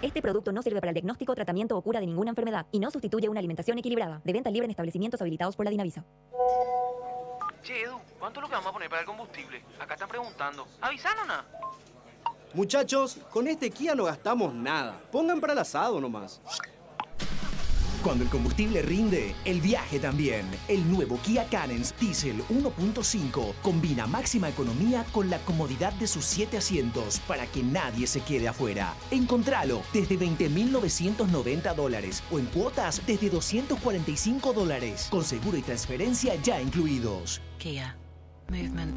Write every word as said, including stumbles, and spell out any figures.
Este producto no sirve para el diagnóstico, tratamiento o cura de ninguna enfermedad y no sustituye una alimentación equilibrada. De venta libre en establecimientos habilitados por la Dinavisa. Che, Edu, ¿cuánto es lo que vamos a poner para el combustible? Acá están preguntando. ¿Avisaron nada? Muchachos, con este Kia no gastamos nada. Pongan para el asado nomás. Cuando el combustible rinde, el viaje también. El nuevo Kia Carens Diesel uno punto cinco combina máxima economía con la comodidad de sus siete asientos para que nadie se quede afuera. Encontralo desde veinte mil novecientos noventa dólares o en cuotas desde doscientos cuarenta y cinco dólares, con seguro y transferencia ya incluidos. Kia. Movement